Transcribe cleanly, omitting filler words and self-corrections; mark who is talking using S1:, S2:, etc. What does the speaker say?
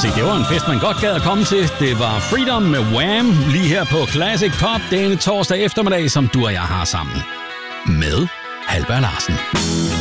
S1: Se, det var en fest, man godt gad at komme til. Det var Freedom med Wham! Lige her på Classic Pop denne torsdag eftermiddag, som du og jeg har sammen. Med Halvberg Larsen.